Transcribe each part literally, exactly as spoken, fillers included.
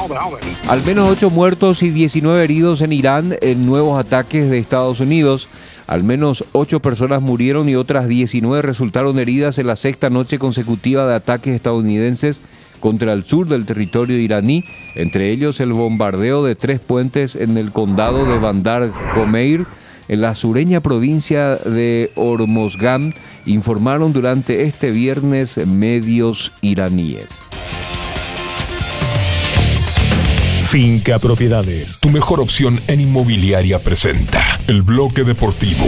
Al menos ocho muertos y diecinueve heridos en Irán en nuevos ataques de Estados Unidos. Al menos ocho personas murieron y otras diecinueve resultaron heridas en la sexta noche consecutiva de ataques estadounidenses contra el sur del territorio iraní, entre ellos el bombardeo de tres puentes en el condado de Bandar Jomeir, en la sureña provincia de Hormozgan, informaron durante este viernes medios iraníes. Finca Propiedades, tu mejor opción en inmobiliaria, presenta el bloque deportivo.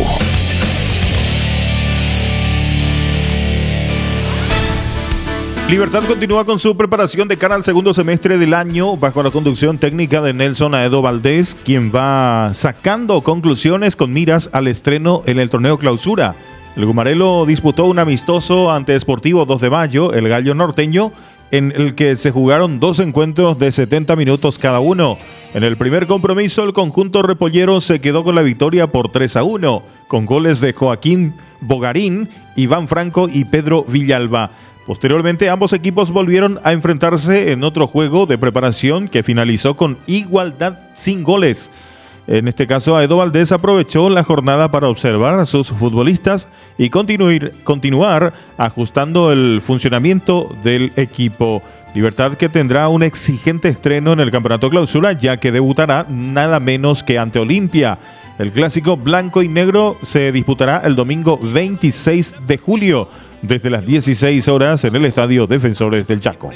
Libertad continúa con su preparación de cara al segundo semestre del año bajo la conducción técnica de Nelson Aedo Valdés, quien va sacando conclusiones con miras al estreno en el torneo Clausura. El Gumarelo disputó un amistoso ante Sportivo dos de Mayo, el Gallo Norteño, en el que se jugaron dos encuentros de setenta minutos cada uno. En el primer compromiso, el conjunto repollero se quedó con la victoria por tres a uno, con goles de Joaquín Bogarín, Iván Franco y Pedro Villalba. Posteriormente, ambos equipos volvieron a enfrentarse en otro juego de preparación que finalizó con igualdad sin goles. En este caso, Aedo Valdés aprovechó la jornada para observar a sus futbolistas y continuar, continuar ajustando el funcionamiento del equipo. Libertad que tendrá un exigente estreno en el Campeonato Clausura, ya que debutará nada menos que ante Olimpia. El clásico blanco y negro se disputará el domingo veintiséis de julio, desde las dieciséis horas en el Estadio Defensores del Chaco.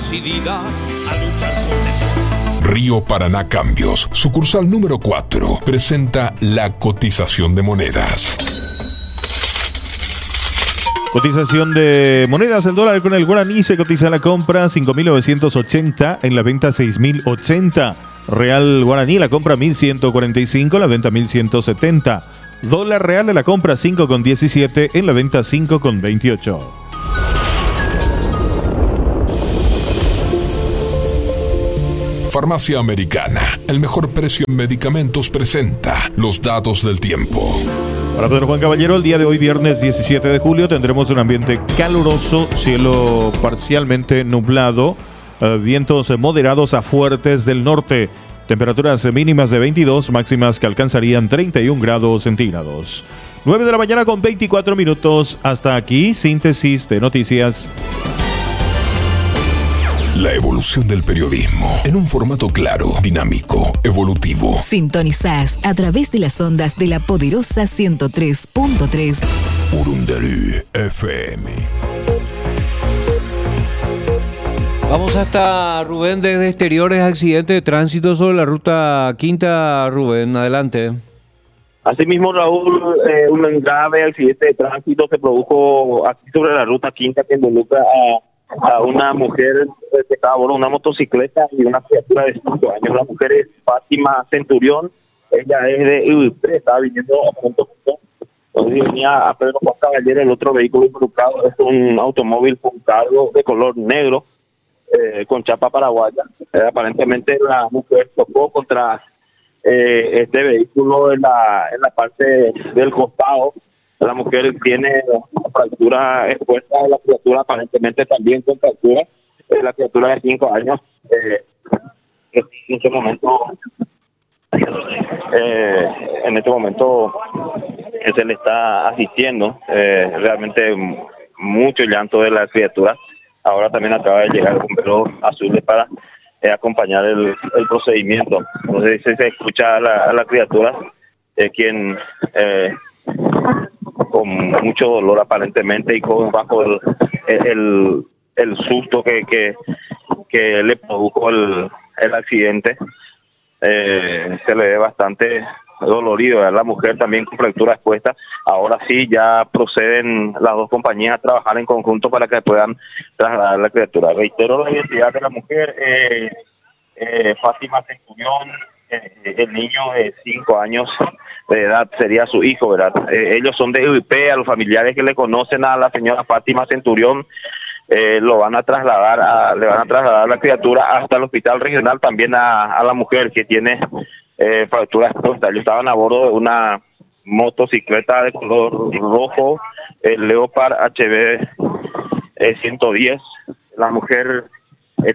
Río Paraná Cambios, sucursal número cuatro, presenta la cotización de monedas. Cotización de monedas. El dólar con el guaraní se cotiza a la compra cinco mil novecientos ochenta, en la venta seis mil ochenta. Real guaraní la compra mil ciento cuarenta y cinco, la venta mil ciento setenta. Dólar real de la compra cinco con diecisiete, en la venta cinco con veintiocho. Farmacia Americana, el mejor precio en medicamentos, presenta los datos del tiempo. Para Pedro Juan Caballero, el día de hoy, viernes diecisiete de julio, tendremos un ambiente caluroso, cielo parcialmente nublado, eh, vientos moderados a fuertes del norte, temperaturas mínimas de veintidós, máximas que alcanzarían treinta y un grados centígrados. nueve de la mañana con veinticuatro minutos. Hasta aquí, síntesis de noticias. La evolución del periodismo en un formato claro, dinámico, evolutivo. Sintonizás a través de las ondas de la poderosa ciento tres punto tres Urundarú F M. Vamos hasta Rubén desde exteriores. Accidente de tránsito sobre la ruta Quinta. Rubén, adelante. Asimismo, Raúl, eh, un grave accidente de tránsito se produjo aquí sobre la ruta Quinta, que involucra a a una mujer que estaba a bordo de una motocicleta y una criatura de cinco años. La mujer es Fátima Centurión, ella es de U P, estaba viniendo a punto punto. Entonces venía a Pedro Juan Caballero. El otro vehículo involucrado es un automóvil con cargo de color negro, eh, con chapa paraguaya. Eh, aparentemente la mujer chocó contra eh, este vehículo en la, en la parte del costado. La mujer tiene fractura expuesta, la criatura aparentemente también con fractura. Eh, la criatura de cinco años, eh, en este momento, eh, en este momento eh, se le está asistiendo. Eh, realmente mucho llanto de la criatura. Ahora también acaba de llegar el bombero azul para eh, acompañar el, el procedimiento. Entonces se, se escucha a la, a la criatura, eh, quien... Eh, con mucho dolor aparentemente y con bajo el el, el susto que, que que le produjo el, el accidente. Eh, se le ve bastante dolorido. La mujer también con fractura expuesta. Ahora sí ya proceden las dos compañías a trabajar en conjunto para que puedan trasladar a la criatura. Reitero la identidad de la mujer, eh, eh, Fátima Centurión. Eh, el niño de cinco años de edad sería su hijo, ¿verdad? Eh, ellos son de U I P. A los familiares que le conocen a la señora Fátima Centurión, eh, lo van a trasladar, a, le van a trasladar a la criatura hasta el hospital regional, también a, a la mujer que tiene eh, fractura expuesta. Ellos estaban a bordo de una motocicleta de color rojo, el Leopard H B eh, ciento diez. La mujer eh,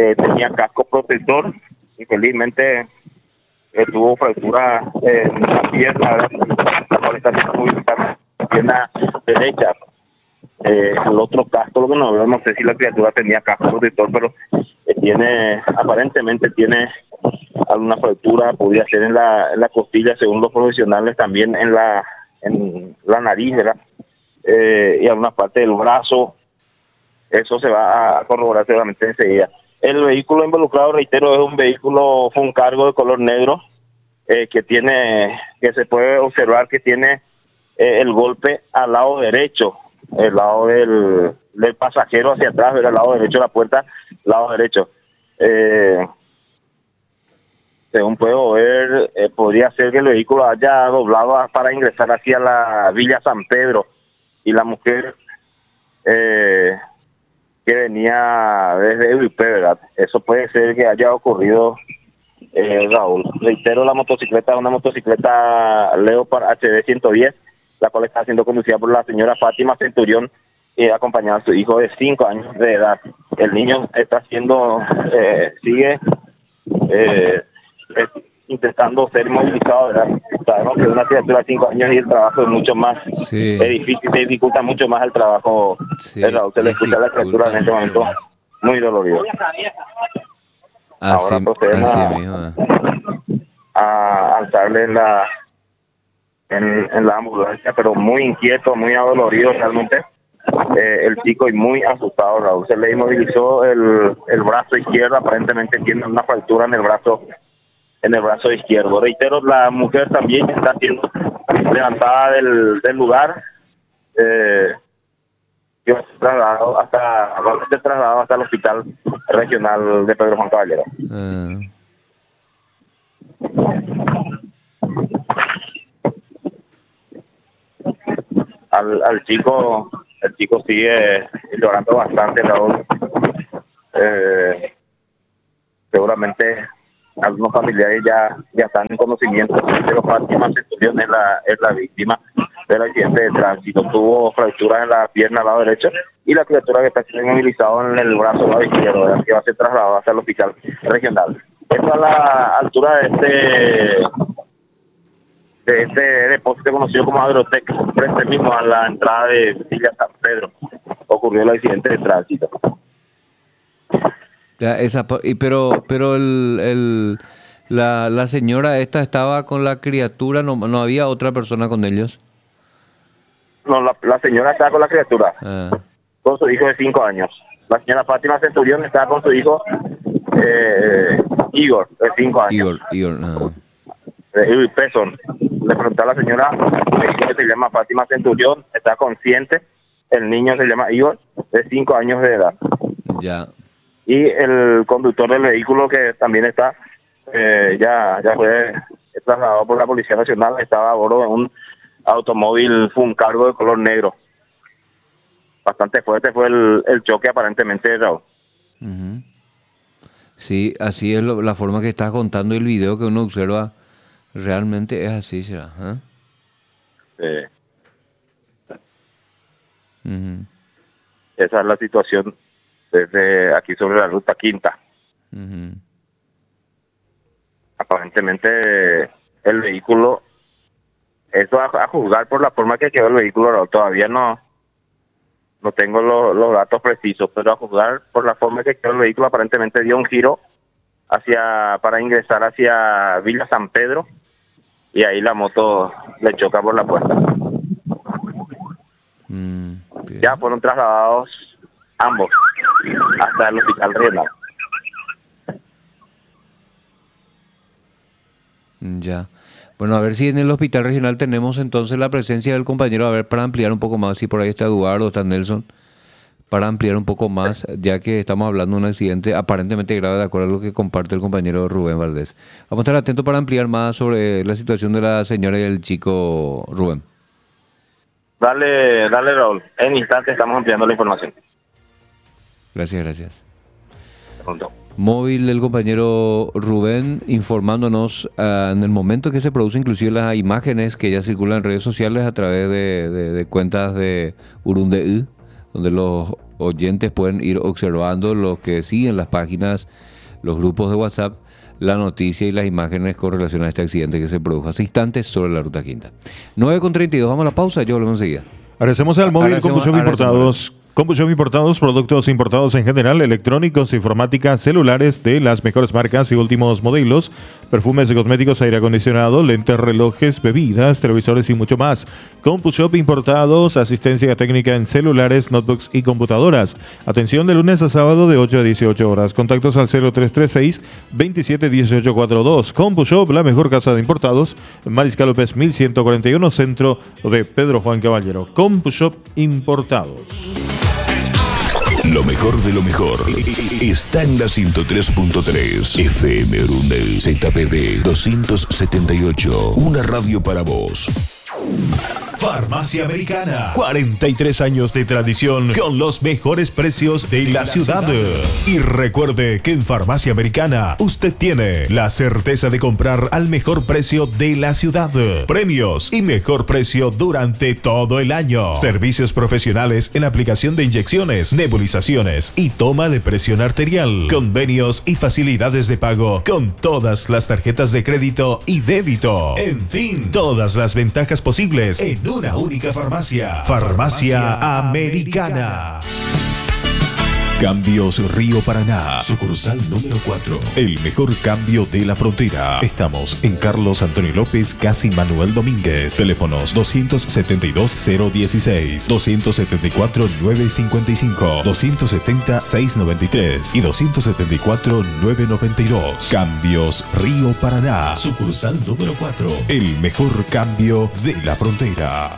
eh, tenía casco protector, infelizmente eh, tuvo fractura eh, en la pierna, ¿verdad? La cual está haciendo movilizar la pierna derecha. Eh, el otro casco, lo que no veo, no sé si la criatura tenía casco protector, pero eh, tiene, aparentemente tiene alguna fractura, podría ser en la, en la costilla, según los profesionales, también en la, en la nariz, ¿verdad? Eh, y alguna parte del brazo. Eso se va a corroborar seguramente enseguida. El vehículo involucrado, reitero, es un vehículo, fue un cargo de color negro, eh, que tiene, que se puede observar que tiene eh, el golpe al lado derecho, el lado del, del pasajero hacia atrás, del lado derecho de la puerta, lado derecho. Eh, según puedo ver, eh, podría ser que el vehículo haya doblado para ingresar hacia la Villa San Pedro, y la mujer eh, que venía desde U I P, ¿verdad? Eso puede ser que haya ocurrido, eh, Raúl. Reitero, la motocicleta es una motocicleta Leopard H D ciento diez, la cual está siendo conducida por la señora Fátima Centurión, y acompañada de su hijo de cinco años de edad. El niño está siendo, eh, sigue eh, eh, intentando ser movilizado, ¿verdad? Sabemos que una criatura de cinco años y el trabajo es mucho más, Sí. es difícil, se dificulta mucho más el trabajo. Sí, ¿verdad? Usted le escucha a la criatura en este dificulta momento mucho muy dolorido. Así, Ahora procedemos así a- mismo. a alzarle en la en, en la ambulancia, pero muy inquieto, muy adolorido realmente, eh, el chico, y muy asustado, Raúl. Se le inmovilizó el, el brazo izquierdo, aparentemente tiene una fractura en el brazo en el brazo izquierdo. Reitero, la mujer también está siendo levantada del, del lugar, eh, y va a ser trasladado hasta, va a ser trasladado hasta el hospital regional de Pedro Juan Caballero. Ah, Al, al chico, el chico sigue llorando bastante, Raúl. Eh, seguramente algunos familiares ya ya están en conocimiento, pero Fátima Centurión es la, es la víctima del accidente de tránsito. Tuvo fracturas en la pierna al lado derecho, y la criatura que está siendo inmovilizado en el brazo al lado izquierdo, ¿verdad? Que va a ser trasladado hasta el hospital regional. Esto a la altura de este de este depósito conocido como Agrotec, frente mismo a la entrada de Villa San Pedro, ocurrió el accidente de tránsito. ya, esa, pa- y pero pero el, el la, la señora esta estaba con la criatura, no, no había otra persona con ellos. No, la, la señora estaba con la criatura, Ah, con su hijo de cinco años. La señora Fátima Centurión estaba con su hijo eh, Igor, de cinco años. Igor, Igor, ah. De Peson. Le pregunté a la señora, el niño se llama Fátima Centurión, está consciente. El niño se llama Igor, de cinco años de edad. Ya. Y el conductor del vehículo, que también está, eh, ya ya fue trasladado por la Policía Nacional, estaba a bordo de un automóvil Funcargo de color negro. Bastante fuerte fue el, el choque, aparentemente, Raúl. Ujú. Sí, así es lo- la forma que estás contando, y el video que uno observa realmente es así, ¿será? ¿Ah? Eh, Ujú, esa es la situación desde aquí sobre la ruta quinta. ujú. Aparentemente el vehículo, eso a, a juzgar por la forma que quedó el vehículo, Raúl, todavía no no tengo lo- los datos precisos, pero a juzgar por la forma que quedó el vehículo, aparentemente dio un giro hacia para ingresar hacia Villa San Pedro, y ahí la moto le choca por la puerta. Mm, bien. Ya fueron trasladados ambos hasta el hospital regional. Ya. Bueno, a ver si en el hospital regional tenemos entonces la presencia del compañero, a ver, para ampliar un poco más, si por ahí está Eduardo, está Nelson, para ampliar un poco más, ya que estamos hablando de un accidente aparentemente grave, de acuerdo a lo que comparte el compañero Rubén Valdés. Vamos a estar atentos para ampliar más sobre la situación de la señora y el chico, Rubén. Dale, dale, Raúl. En instantes estamos ampliando la información. Gracias, gracias. Pronto. Móvil del compañero Rubén informándonos ah, en el momento que se producen inclusive las imágenes que ya circulan en redes sociales a través de, de- de cuentas de Urundeú, donde los oyentes pueden ir observando, los que siguen las páginas, los grupos de WhatsApp, la noticia y las imágenes con relación a este accidente que se produjo hace instantes sobre la Ruta Quinta. nueve con treinta y dos, vamos a la pausa, yo volvemos enseguida. Agradecemos al móvil Combustión Importados. Combustión Importados, productos importados en general, electrónicos, informática, celulares de las mejores marcas y últimos modelos, perfumes y cosméticos, aire acondicionado, lentes, relojes, bebidas, televisores y mucho más. CompuShop Importados, asistencia técnica en celulares, notebooks y computadoras. Atención de lunes a sábado de ocho a dieciocho horas. Contactos al cero tres tres seis, veintisiete dieciocho cuarenta y dos. CompuShop, la mejor casa de importados, Mariscal López mil ciento cuarenta y uno, centro de Pedro Juan Caballero. CompuShop Importados. Lo mejor de lo mejor está en la ciento tres punto tres F M Orundel Z P B doscientos setenta y ocho. Una radio para vos. Farmacia Americana. cuarenta y tres años de tradición con los mejores precios de la ciudad. Y recuerde que en Farmacia Americana usted tiene la certeza de comprar al mejor precio de la ciudad. Premios y mejor precio durante todo el año. Servicios profesionales en aplicación de inyecciones, nebulizaciones y toma de presión arterial. Convenios y facilidades de pago con todas las tarjetas de crédito y débito. En fin, todas las ventajas posibles en una única farmacia. Farmacia Americana. Cambios Río Paraná, sucursal número cuatro. El mejor cambio de la frontera. Estamos en Carlos Antonio López, casi Manuel Domínguez. Teléfonos doscientos setenta y dos, cero dieciséis, doscientos setenta y cuatro, nueve cincuenta y cinco, doscientos setenta, seiscientos noventa y tres y doscientos setenta y cuatro, nueve noventa y dos. Cambios Río Paraná, sucursal número cuatro. El mejor cambio de la frontera.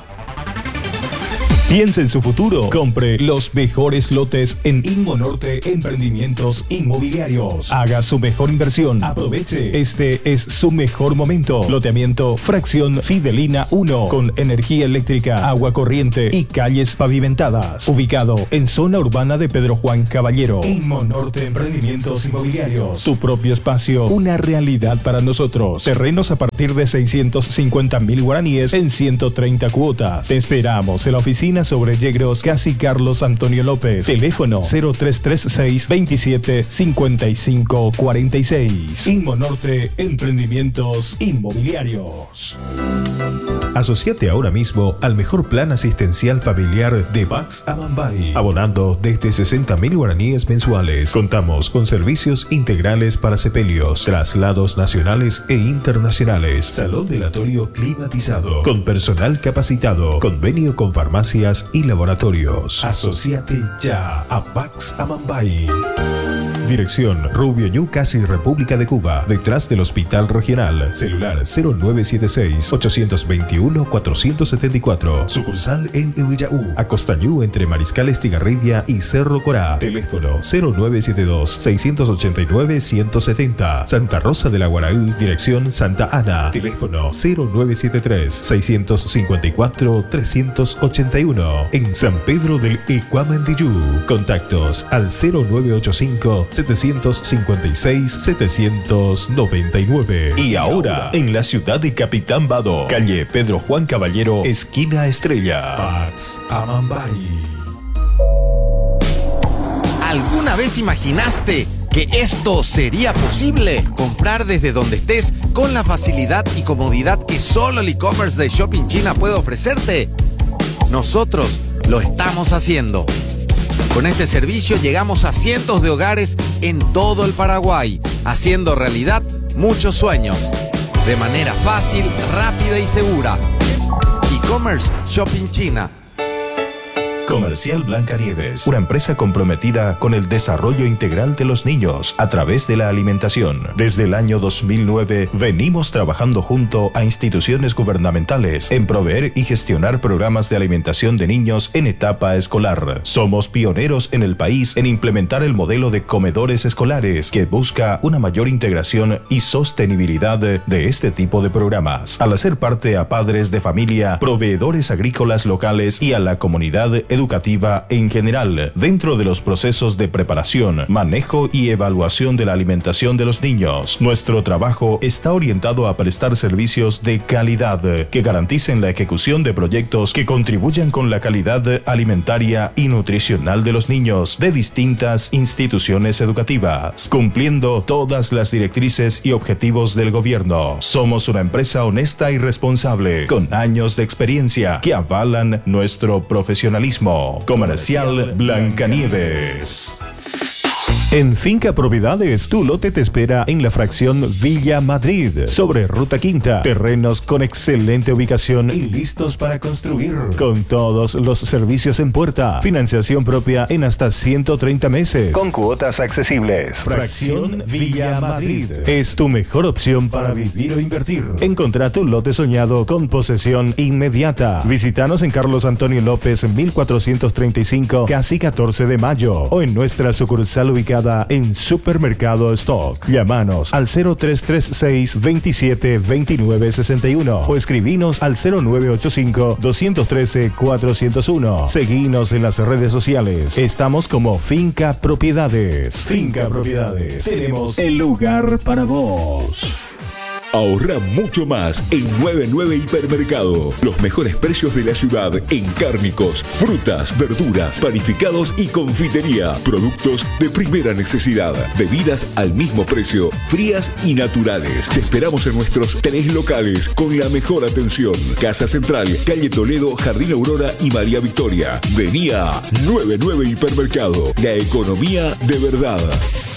Piensa en su futuro. Compre los mejores lotes en Inmonorte Emprendimientos Inmobiliarios. Haga su mejor inversión. Aproveche. Este es su mejor momento. Loteamiento Fracción Fidelina uno con energía eléctrica, agua corriente y calles pavimentadas. Ubicado en zona urbana de Pedro Juan Caballero. Inmonorte Emprendimientos Inmobiliarios. Tu propio espacio. Una realidad para nosotros. Terrenos a partir de seiscientos cincuenta mil guaraníes en ciento treinta cuotas. Te esperamos en la oficina sobre Yegros, casi Carlos Antonio López. Teléfono cero tres tres seis, veintisiete, cincuenta y cinco cuarenta y seis. Inmonorte Emprendimientos Inmobiliarios. Asociate ahora mismo al mejor plan asistencial familiar de Bax Amambay, abonando desde sesenta mil guaraníes mensuales. Contamos con servicios integrales para sepelios, traslados nacionales e internacionales, salón velatorio climatizado, con personal capacitado, convenio con farmacias y laboratorios. Asociate ya a Bax Amambay. Dirección Rubio Ñu, casi República de Cuba, detrás del Hospital Regional. Celular cero nueve siete seis, ocho dos uno, cuatro siete cuatro. Sucursal en Uillaú, Acostañú, entre Mariscal Estigarribia y Cerro Corá. Teléfono cero nueve siete dos, seis ocho nueve, uno siete cero. Santa Rosa de la Guaraú, dirección Santa Ana. Teléfono cero nueve siete tres, seis cinco cuatro, tres ocho uno. En San Pedro del Ecuamendillú. Contactos al cero nueve ocho cinco, setecientos cincuenta y seis, setecientos noventa y nueve. Y ahora, en la ciudad de Capitán Bado, calle Pedro Juan Caballero, esquina Estrella. Bax Amambay. ¿Alguna vez imaginaste que esto sería posible? Comprar desde donde estés con la facilidad y comodidad que solo el e-commerce de Shopping China puede ofrecerte. Nosotros lo estamos haciendo. Con este servicio llegamos a cientos de hogares en todo el Paraguay, haciendo realidad muchos sueños, de manera fácil, rápida y segura. E-commerce Shopping China. Comercial Blancanieves, una empresa comprometida con el desarrollo integral de los niños a través de la alimentación. Desde el año dos mil nueve venimos trabajando junto a instituciones gubernamentales en proveer y gestionar programas de alimentación de niños en etapa escolar. Somos pioneros en el país en implementar el modelo de comedores escolares que busca una mayor integración y sostenibilidad de este tipo de programas, al hacer parte a padres de familia, proveedores agrícolas locales y a la comunidad educativa en general, dentro de los procesos de preparación, manejo y evaluación de la alimentación de los niños. Nuestro trabajo está orientado a prestar servicios de calidad que garanticen la ejecución de proyectos que contribuyan con la calidad alimentaria y nutricional de los niños de distintas instituciones educativas, cumpliendo todas las directrices y objetivos del gobierno. Somos una empresa honesta y responsable, con años de experiencia que avalan nuestro profesionalismo. Comercial Blancanieves. En Finca Propiedades, tu lote te espera en la fracción Villa Madrid, sobre Ruta Quinta. Terrenos con excelente ubicación y listos para construir. Con todos los servicios en puerta. Financiación propia en hasta ciento treinta meses. Con cuotas accesibles. Fracción Villa Madrid. Es tu mejor opción para vivir o invertir. Encontrá tu lote soñado con posesión inmediata. Visítanos en Carlos Antonio López, mil cuatrocientos treinta y cinco, casi catorce de mayo. O en nuestra sucursal ubicada en Supermercado Stock. Llámanos al cero tres tres seis, veintisiete, veintinueve, sesenta y uno o escribinos al cero nueve ocho cinco, dos uno tres, cuatro cero uno. Seguinos en las redes sociales. Estamos como Finca Propiedades. Finca Propiedades. Tenemos el lugar para vos. Ahorra mucho más en noventa y nueve Hipermercado. Los mejores precios de la ciudad en cárnicos, frutas, verduras, panificados y confitería. Productos de primera necesidad. Bebidas al mismo precio, frías y naturales. Te esperamos en nuestros tres locales con la mejor atención. Casa Central, Calle Toledo, Jardín Aurora y María Victoria. Vení a noventa y nueve Hipermercado. La economía de verdad.